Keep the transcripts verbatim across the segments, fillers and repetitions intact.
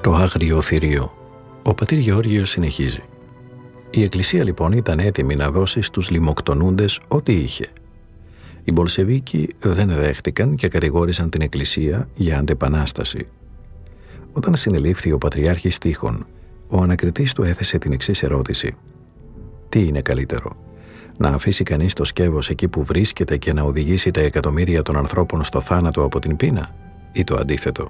Το άγριο θηρίο. Ο πατήρ Γεώργιος συνεχίζει. Η Εκκλησία λοιπόν ήταν έτοιμη να δώσει στους λιμοκτονούντες ό,τι είχε. Οι Μπολσεβίκοι δεν δέχτηκαν και κατηγόρησαν την Εκκλησία για αντεπανάσταση. Όταν συνελήφθη ο Πατριάρχης Τείχων, ο ανακριτής του έθεσε την εξής ερώτηση. Τι είναι καλύτερο, να αφήσει κανείς το σκεύος εκεί που βρίσκεται και να οδηγήσει τα εκατομμύρια των ανθρώπων στο θάνατο από την πείνα, ή το αντίθετο?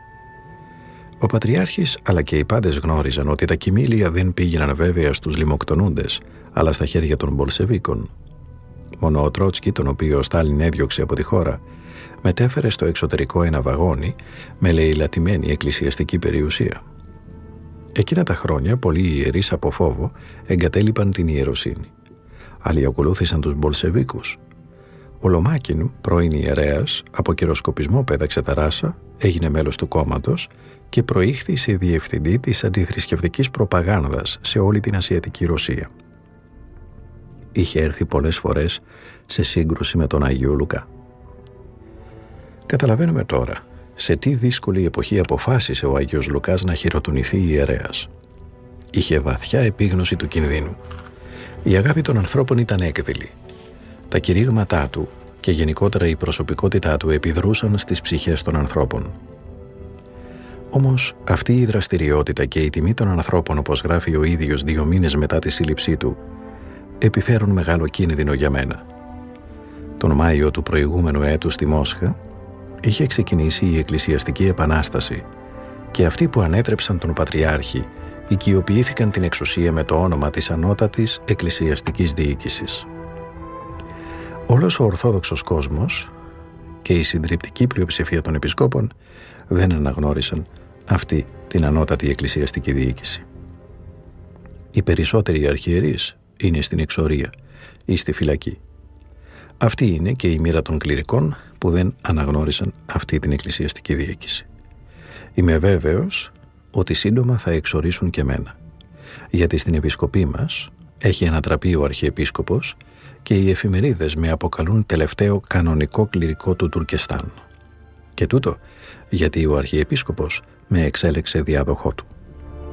Ο Πατριάρχης αλλά και οι πάντες γνώριζαν ότι τα κοιμήλια δεν πήγαιναν βέβαια στους λιμοκτονούντες, αλλά στα χέρια των Μπολσεβίκων. Μόνο ο Τρότσκι, τον οποίο ο Στάλιν έδιωξε από τη χώρα, μετέφερε στο εξωτερικό ένα βαγόνι με λαιλατημένη εκκλησιαστική περιουσία. Εκείνα τα χρόνια πολλοί ιερείς από φόβο εγκατέλειπαν την ιεροσύνη. Άλλοι ακολούθησαν τους Μπολσεβίκους. Ο Λομάκιν, πρώην ιερέας, από κυροσκοπισμό πέταξε τα ράσα, έγινε μέλος του κόμματος και προήχθη σε διευθυντή της αντιθρησκευτικής προπαγάνδας σε όλη την Ασιατική Ρωσία. Είχε έρθει πολλές φορές σε σύγκρουση με τον Άγιο Λουκά. Καταλαβαίνουμε τώρα σε τι δύσκολη εποχή αποφάσισε ο Άγιος Λουκάς να χειροτονηθεί ιερέας. Είχε βαθιά επίγνωση του κινδύνου. Η αγάπη των ανθρώπων ήταν έκδηλη. Τα κηρύγματά του και γενικότερα η προσωπικότητά του επιδρούσαν στις ψυχές των ανθρώπων. Όμως αυτή η δραστηριότητα και η τιμή των ανθρώπων, όπως γράφει ο ίδιος δύο μήνες μετά τη σύλληψή του, επιφέρουν μεγάλο κίνδυνο για μένα. Τον Μάιο του προηγούμενου έτους στη Μόσχα είχε ξεκινήσει η Εκκλησιαστική Επανάσταση και αυτοί που ανέτρεψαν τον Πατριάρχη οικειοποιήθηκαν την εξουσία με το όνομα της ανώτατης εκκλησιαστικής διοίκησης. Όλος ο Ορθόδοξος κόσμος και η συντριπτική πλειοψηφία των επισκόπων δεν αναγνώρισαν αυτή την ανώτατη εκκλησιαστική διοίκηση. Οι περισσότεροι αρχιερείς είναι στην εξορία ή στη φυλακή. Αυτή είναι και η μοίρα των κληρικών που δεν αναγνώρισαν αυτή την εκκλησιαστική διοίκηση. Είμαι βέβαιος ότι σύντομα θα εξορίσουν και μένα, γιατί στην επισκοπή μας έχει ανατραπεί ο Αρχιεπίσκοπος και οι εφημερίδες με αποκαλούν τελευταίο κανονικό κληρικό του Τουρκεστάν. Και τούτο γιατί ο Αρχιεπίσκοπος με εξέλεξε διάδοχό του.